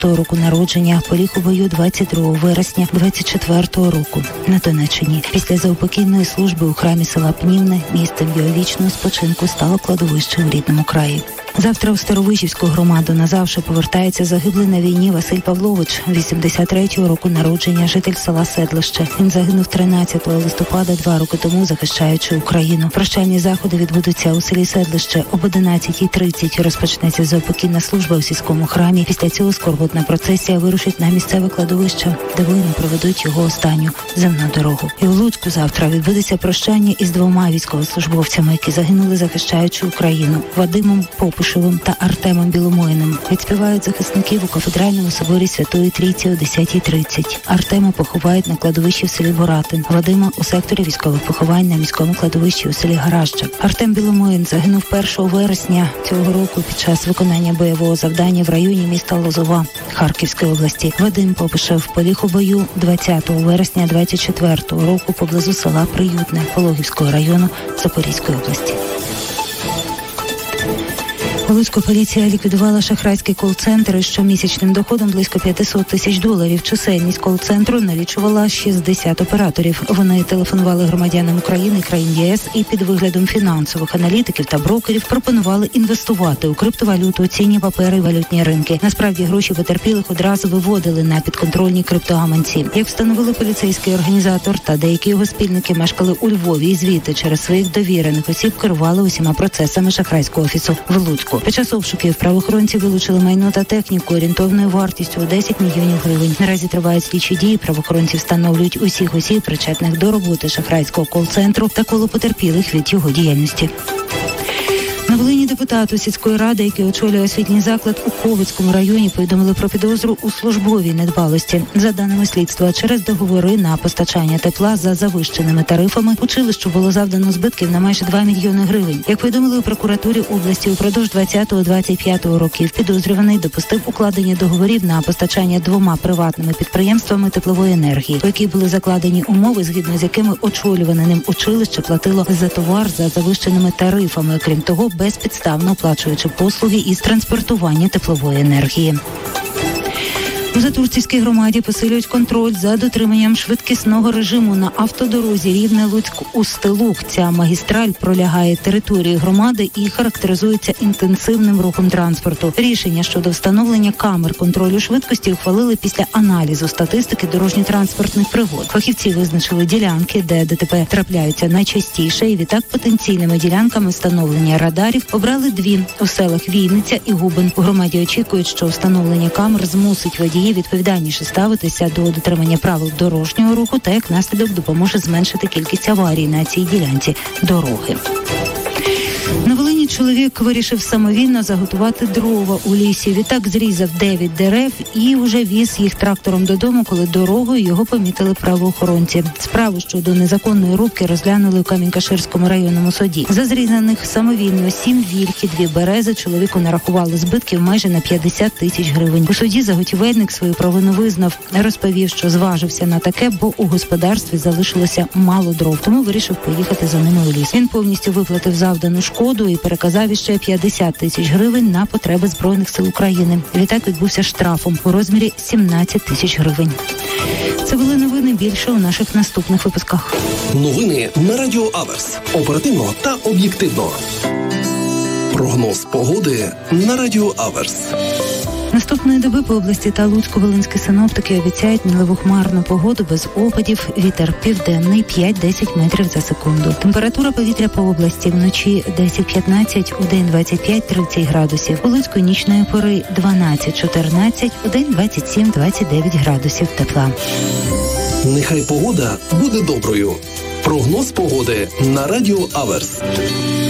26-го року народження, поліг у бою 22 вересня 24-го року на Донеччині. Після заупокійної служби у храмі села Пнівне місцем його вічного спочинку стало кладовище у рідному краї. Завтра у Старовижівську громаду назавжди повертається загиблий на війні Василь Павлович, 83-го року народження, житель села Седлище. Він загинув 13 листопада 2 роки тому, захищаючи Україну. Прощальні заходи відбудуться у селі Седлище. Об 11:30 розпочнеться заупокійна служба у сільському храмі. Після цього скорботна процесія вирушить на місцеве кладовище, де воїни проведуть його останню земну дорогу. І у Луцьку завтра відбудеться прощання із 2 військовослужбовцями, які загинули, захищаючи Україну: Вадимом Попушевим та Артемом Біломоїним. Відспівають захисників у кафедральному соборі Святої Трійці о 10:30. Артема поховають на кладовищі в селі Боратин, Вадима у секторі військових поховань на міському кладовищі у селі Гаражча. Артем Біломоїн загинув 1 вересня цього року під час виконання бойового завдання в районі міста Лозова Харківської області. Вадим Попушев поліг у бою 20 вересня 24-го року поблизу села Приютне Пологівського району Запорізької області. Луцька поліція ліквідувала шахрайський кол-центр із щомісячним доходом близько $500,000. Чисельність кол-центру налічувала 60 операторів. Вони телефонували громадянам України і країн ЄС і під виглядом фінансових аналітиків та брокерів пропонували інвестувати у криптовалюту, цінні папери і валютні ринки. Насправді гроші потерпілих одразу виводили на підконтрольні криптогаманці. Як встановили поліцейський організатор та деякі його спільники мешкали у Львові і звідти через своїх довірених осіб керували усіма процесами шахрайського офісу в Луцьку. Під час обшуків правоохоронці вилучили майно та техніку орієнтовною вартістю у 10 мільйонів гривень. Наразі тривають слідчі дії. Правоохоронці встановлюють усіх осіб, причетних до роботи шахрайського кол-центру та коло потерпілих від його діяльності. На Волині депутату сільської ради, який очолює освітній заклад у Ковицькому районі, повідомили про підозру у службовій недбалості. За даними слідства, через договори на постачання тепла за завищеними тарифами училищу було завдано збитків на майже 2 мільйони гривень. Як повідомили у прокуратурі області, упродовж 20-25 років підозрюваний допустив укладення договорів на постачання 2 приватними підприємствами теплової енергії, у які були закладені умови, згідно з якими очолюване ним училище платило за товар за завищеними тарифами, крім того, безпідставно оплачуючи послуги із транспортування теплової енергії. У Затурцівській громаді посилюють контроль за дотриманням швидкісного режиму на автодорозі Рівне-Луцьк-Устилух. Ця магістраль пролягає території громади і характеризується інтенсивним рухом транспорту. Рішення щодо встановлення камер контролю швидкості ухвалили після аналізу статистики дорожньо-транспортних пригод. Фахівці визначили ділянки, де ДТП трапляються найчастіше, і відтак потенційними ділянками встановлення радарів обрали 2 у селах Війниця і Губин. У громаді очікують, що встановлення камер змусить водіїв відповідальніше ставитися до дотримання правил дорожнього руху та як наслідок допоможе зменшити кількість аварій на цій ділянці дороги. На Волині чоловік вирішив самовільно заготувати дрова у лісі. Відтак зрізав 9 дерев і вже віз їх трактором додому, коли дорогою його помітили правоохоронці. Справу щодо незаконної рубки розглянули у Камінь-Каширському районному суді. За зрізаних самовільно 7 вільх і 2 берези чоловіку нарахували збитків майже на 50 тисяч гривень. У суді заготівельник свою провину визнав, розповів, що зважився на таке, бо у господарстві залишилося мало дров, тому вирішив поїхати за ними у ліс. Він повністю виплатив завдану шкоду і переказав іще 50 тисяч гривень на потреби Збройних сил України. Відтак відбувся штрафом у розмірі 17 тисяч гривень. Це були новини, більше у наших наступних випусках. Новини на Радіо Аверс. Оперативно та об'єктивно. Прогноз погоди на Радіо Аверс. Наступної доби по області та Луцько-Волинські синоптики обіцяють мінливу хмарну погоду без опадів, вітер південний 5-10 метрів за секунду. Температура повітря по області вночі 10-15, удень 25-30 градусів. У Луцьку нічної пори 12-14, удень 27-29 градусів тепла. Нехай погода буде доброю. Прогноз погоди на Радіо Аверс.